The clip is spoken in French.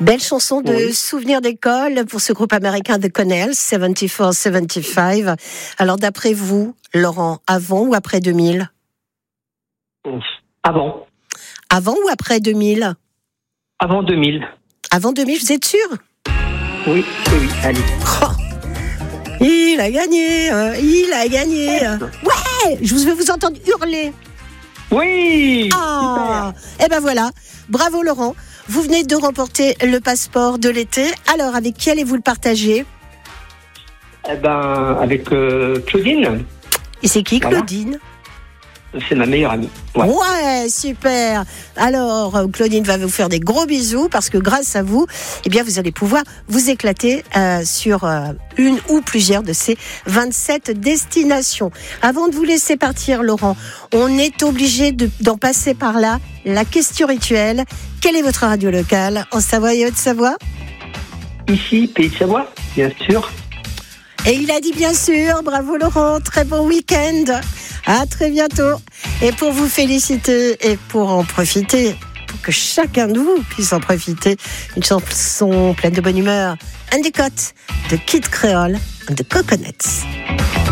Belle chanson de souvenir d'école pour ce groupe américain The Connells, 74-75. Alors d'après vous, Laurent, avant ou après 2000 ? Avant. Avant ou après 2000 ? Avant 2000. Avant 2000, vous êtes sûr ? Oui, allez. Oh, il a gagné. Ouais, je vais vous entendre hurler. Oui. Et ben voilà, bravo Laurent. Vous venez de remporter le passeport de l'été. Alors, avec qui allez-vous le partager ? Eh ben, avec Claudine. Et c'est qui, Claudine ? C'est ma meilleure amie. Ouais, super. Alors, Claudine va vous faire des gros bisous parce que grâce à vous, eh bien, vous allez pouvoir vous éclater sur une ou plusieurs de ces 27 destinations. Avant de vous laisser partir, Laurent, on est obligé d'en passer par là. La question rituelle. Quelle est votre radio locale en Savoie et Haute-Savoie ? Ici, Pays de Savoie, bien sûr. Et il a dit bien sûr. Bravo Laurent, très bon week-end. À très bientôt. Et pour vous féliciter et pour en profiter, pour que chacun de vous puisse en profiter, une chanson pleine de bonne humeur, Endicott de Kid Creole and the Coconuts.